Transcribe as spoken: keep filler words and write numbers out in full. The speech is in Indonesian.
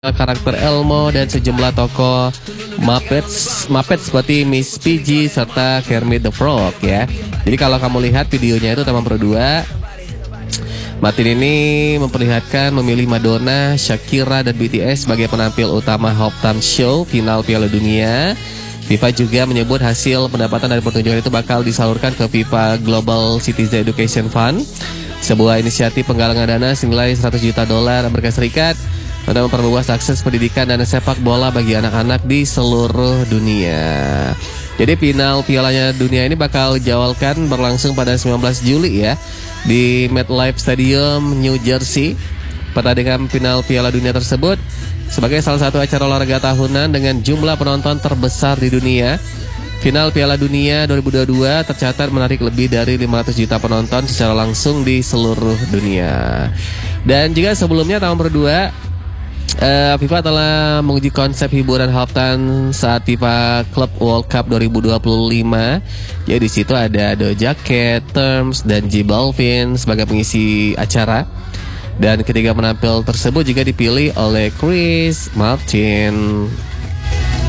karakter Elmo dan sejumlah tokoh Muppets, Muppets seperti Miss Piggy serta Kermit the Frog ya. Jadi kalau kamu lihat videonya itu Taman Pro dua, Martin ini memperlihatkan memilih Madonna, Shakira dan B T S sebagai penampil utama halftime show final Piala Dunia. FIFA juga menyebut hasil pendapatan dari pertunjukan itu bakal disalurkan ke FIFA Global Citizen Education Fund, sebuah inisiatif penggalangan dana senilai seratus juta dolar Amerika Serikat untuk memperluas akses pendidikan dan sepak bola bagi anak-anak di seluruh dunia. Jadi final Piala Dunia ini bakal dijadwalkan berlangsung pada sembilan belas Juli ya di MetLife Stadium, New Jersey. Pertandingan final Piala Dunia tersebut sebagai salah satu acara olahraga tahunan dengan jumlah penonton terbesar di dunia. Final Piala Dunia dua ribu dua puluh dua tercatat menarik lebih dari lima ratus juta penonton secara langsung di seluruh dunia. Dan juga sebelumnya tahun berdua Uh, FIFA telah menguji konsep hiburan halftime saat FIFA Club World Cup dua ribu dua puluh lima. Jadi di situ ada Doja Cat, Terms dan J Balvin sebagai pengisi acara. Dan ketiga penampil tersebut juga dipilih oleh Chris Martin.